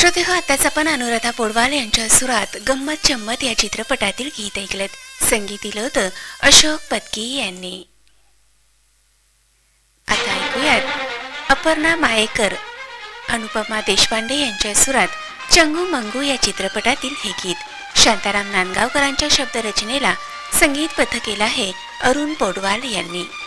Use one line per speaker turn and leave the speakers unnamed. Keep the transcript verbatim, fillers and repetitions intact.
श्रोते हो, आताच आपण अनुराधा पौडवाल यांच्या सुरात गंमत जम्मत या चित्रपटातील गीत ऐकलं. संगीत दिलं होतं अशोक पत्की यांनी. आता ऐकूयात अपर्णा मायेकर, अनुपमा देशपांडे यांच्या सुरात चंगू मंगू या चित्रपटातील हे गीत. शांताराम नांदगावकरांच्या शब्दरचनेला संगीतबद्ध केलं आहे अरुण पौडवाल यांनी.